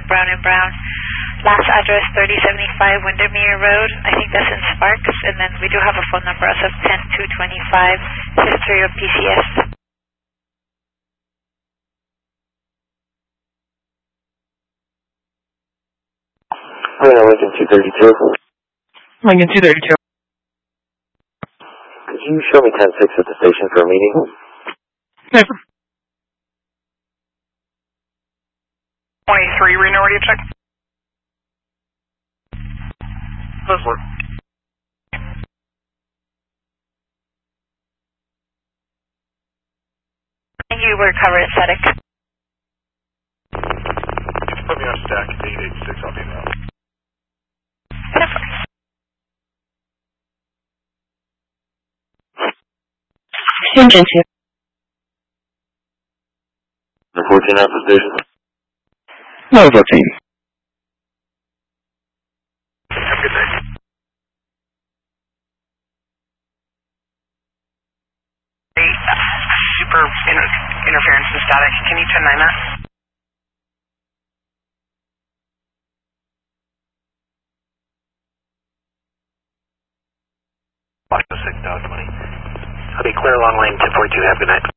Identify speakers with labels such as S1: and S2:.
S1: Brown and Brown. Last address 3075 Windermere Road. I think that's in Sparks. And then we do have a phone number as of 10225. History of PCS.
S2: Lincoln 232.
S3: Lincoln 232.
S2: Could you show me 10-6 at the station for a meeting?
S3: Never.
S4: 23, Reno, ready to check? Does work.
S1: And you were covered at static.
S4: Put me on stack 886, I'll be in there.
S3: Engine 2.
S2: The 14 at the station.
S3: No, 14.
S4: Have a good day. Hey, super interference and static. Can you 10-9 that? Watch the 6 Dog 20. I'll be clear along lane 1042. Have a good night.